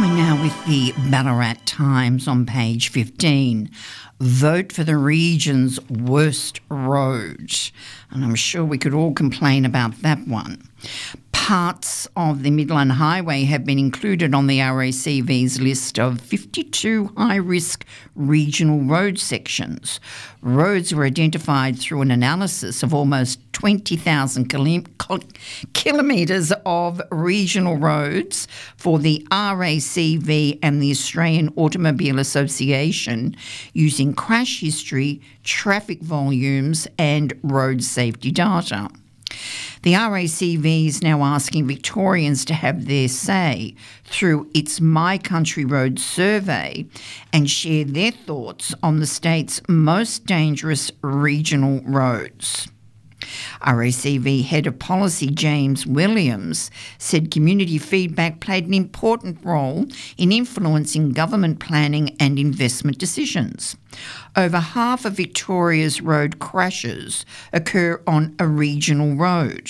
Continuing now with the Ballarat Times on page 15. Vote for the region's worst road. And I'm sure we could all complain about that one. Parts of the Midland Highway have been included on the RACV's list of 52 high-risk regional road sections. Roads were identified through an analysis of almost 20,000 kilometres of regional roads for the RACV and the Australian Automobile Association using crash history, traffic volumes and road safety data. The RACV is now asking Victorians to have their say through its My Country Road survey and share their thoughts on the state's most dangerous regional roads. RACV Head of Policy James Williams said community feedback played an important role in influencing government planning and investment decisions. Over half of Victoria's road crashes occur on a regional road.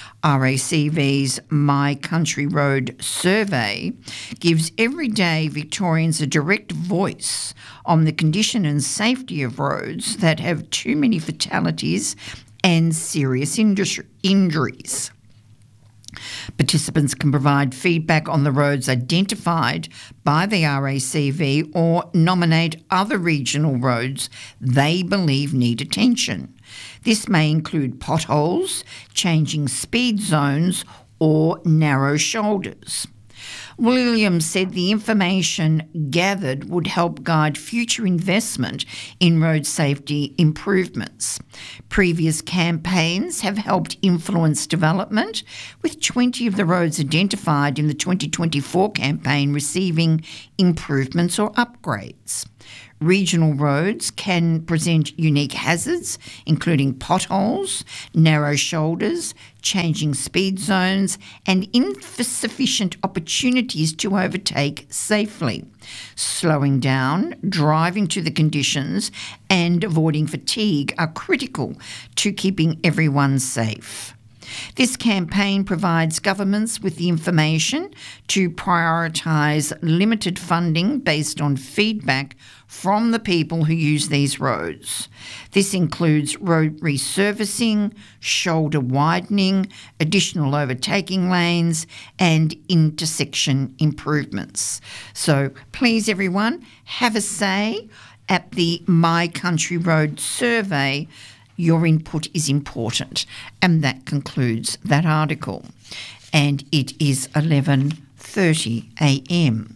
RACV's My Country Road survey gives everyday Victorians a direct voice on the condition and safety of roads that have too many fatalities and serious injuries. Participants can provide feedback on the roads identified by the RACV or nominate other regional roads they believe need attention. This may include potholes, changing speed zones, or narrow shoulders. Williams said the information gathered would help guide future investment in road safety improvements. Previous campaigns have helped influence development, with 20 of the roads identified in the 2024 campaign receiving improvements or upgrades. Regional roads can present unique hazards, including potholes, narrow shoulders, changing speed zones, and insufficient opportunities to overtake safely. Slowing down, driving to the conditions, and avoiding fatigue are critical to keeping everyone safe. This campaign provides governments with the information to prioritise limited funding based on feedback from the people who use these roads. This includes road resurfacing, shoulder widening, additional overtaking lanes and intersection improvements. So please everyone, have a say at the My Country Road survey. Your input is important. And that concludes that article. And it is 11:30 a.m.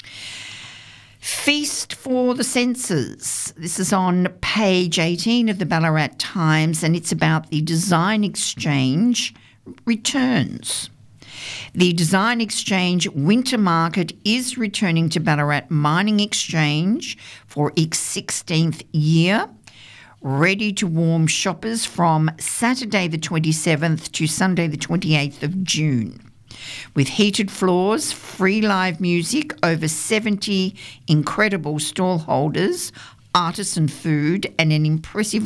Feast for the Senses. This is on page 18 of the Ballarat Times, and it's about the Design Exchange returns. The Design Exchange Winter Market is returning to Ballarat Mining Exchange for its 16th year, ready to warm shoppers from Saturday the 27th to Sunday the 28th of June. With heated floors, free live music, over 70 incredible stall holders, artisan food and an impressive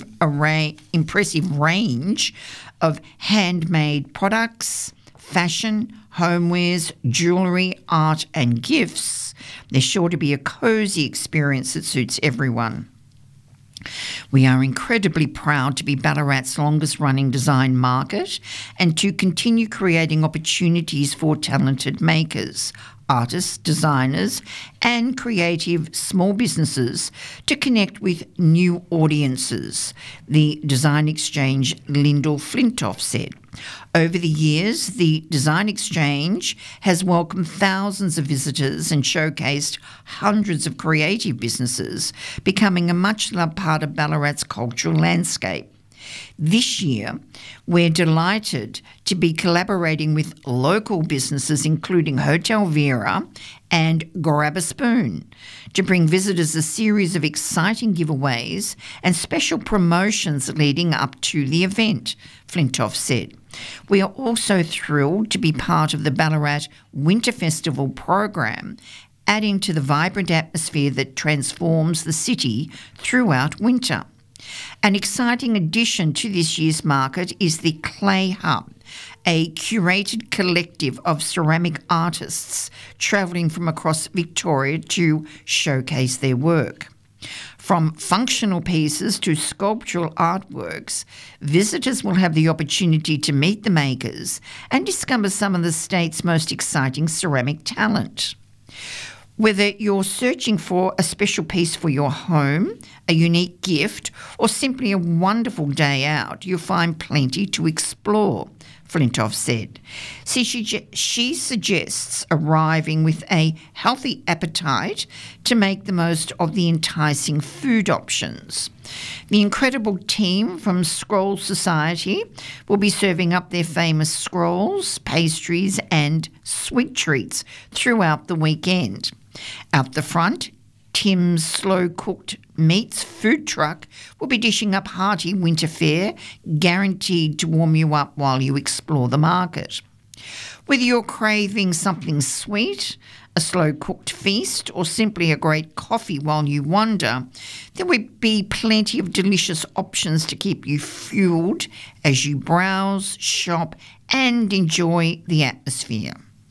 range of handmade products, fashion, homewares, jewellery, art and gifts, there's sure to be a cosy experience that suits everyone. We are incredibly proud to be Ballarat's longest running design market and to continue creating opportunities for talented makers, artists, designers and creative small businesses to connect with new audiences, the Design Exchange Lyndall Flintoff said. Over the years, the Design Exchange has welcomed thousands of visitors and showcased hundreds of creative businesses, becoming a much-loved part of Ballarat's cultural landscape. This year, we're delighted to be collaborating with local businesses including Hotel Vera and Grab a Spoon to bring visitors a series of exciting giveaways and special promotions leading up to the event, Flintoff said. We are also thrilled to be part of the Ballarat Winter Festival program, adding to the vibrant atmosphere that transforms the city throughout winter. An exciting addition to this year's market is the Clay Hub, a curated collective of ceramic artists travelling from across Victoria to showcase their work. From functional pieces to sculptural artworks, visitors will have the opportunity to meet the makers and discover some of the state's most exciting ceramic talent. Whether you're searching for a special piece for your home, a unique gift, or simply a wonderful day out, you'll find plenty to explore, Flintoff said. She suggests arriving with a healthy appetite to make the most of the enticing food options. The incredible team from Scroll Society will be serving up their famous scrolls, pastries and sweet treats throughout the weekend. Out the front, Tim's Slow Cooked Meats food truck will be dishing up hearty winter fare, guaranteed to warm you up while you explore the market. Whether you're craving something sweet, a slow-cooked feast, or simply a great coffee while you wander, there will be plenty of delicious options to keep you fueled as you browse, shop, and enjoy the atmosphere.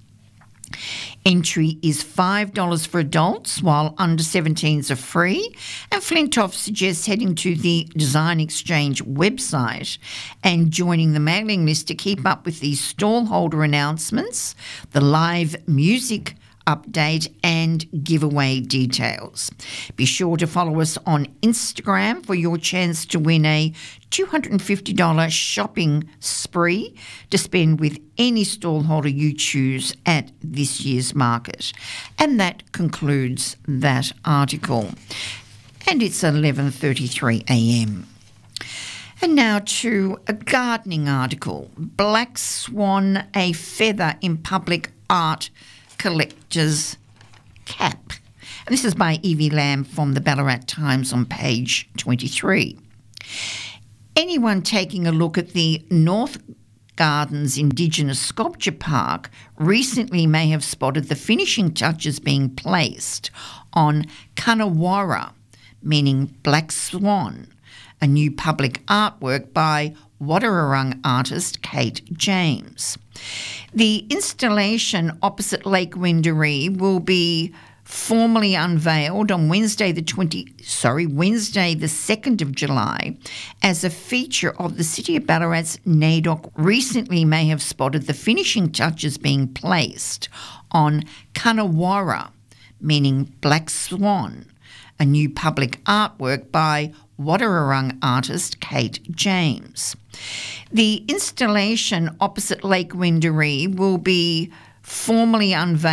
Entry is $5 for adults, while under 17s are free, and Flintoff suggests heading to the Design Exchange website and joining the mailing list to keep up with the stallholder announcements, the live music update and giveaway details. Be sure to follow us on Instagram for your chance to win a $250 shopping spree to spend with any stallholder you choose at this year's market. And that concludes that article. And it's 11:33 a.m. And now to a gardening article. Black Swan, a feather in public art collector's cap. And this is by Evie Lamb from the Ballarat Times on page 23. Anyone taking a look at the North Gardens Indigenous Sculpture Park recently may have spotted the finishing touches being placed on Kanawara, meaning Black Swan, a new public artwork by Wadawurrung artist Kate James. The installation opposite Lake Wendouree will be formally unveiled on Wednesday the 2nd of July as a feature of the City of Ballarat's NAIDOC recently may have spotted the finishing touches being placed on Kanawara, meaning Black Swan, a new public artwork by Wadawurrung artist Kate James. The installation opposite Lake Wendouree will be formally unveiled